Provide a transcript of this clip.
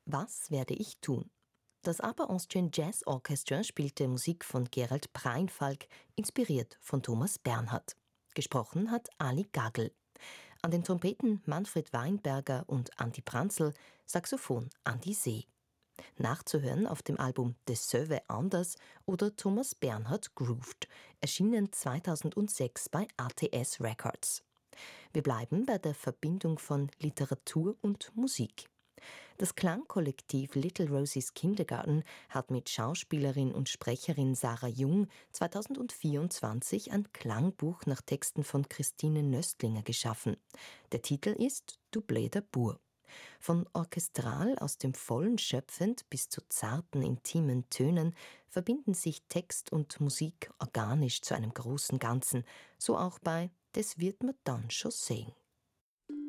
Was werde ich tun? Das Upper Austrian Jazz Orchestra spielte Musik von Gerald Breinfalk, inspiriert von Thomas Bernhard. Gesprochen hat Ali Gagel. An den Trompeten Manfred Weinberger und Andi Pranzl, Saxophon Andi See. Nachzuhören auf dem Album De Söwe Anders oder Thomas Bernhard Grooved, erschienen 2006 bei ATS Records. Wir bleiben bei der Verbindung von Literatur und Musik. Das Klangkollektiv Little Rosie's Kindergarten hat mit Schauspielerin und Sprecherin Sarah Jung 2024 ein Klangbuch nach Texten von Christine Nöstlinger geschaffen. Der Titel ist Du bläder Bur. Von orchestral aus dem Vollen schöpfend bis zu zarten, intimen Tönen verbinden sich Text und Musik organisch zu einem großen Ganzen, so auch bei Das wird man dann schon sehen.